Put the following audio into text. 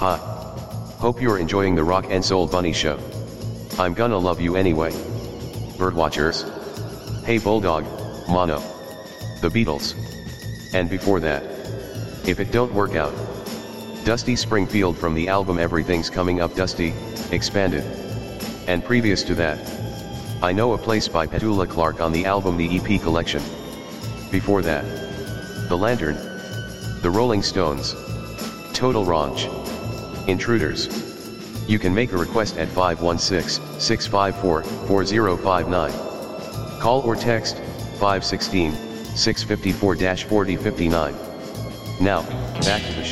Hi. Hope you're enjoying the Rock and Soul Bunny Show. I'm gonna love you anyway. Birdwatchers. Hey Bulldog, Mono. The Beatles. And before that. If it don't work out. Dusty Springfield from the album Everything's Coming Up Dusty, Expanded. And previous to that. I Know a Place by Petula Clark on the album The EP Collection. Before that. The Lantern. The Rolling Stones. Total Ranch. Intruders. You can make a request at 516-654-4059. Call or text 516-654-4059. Now, back to the show.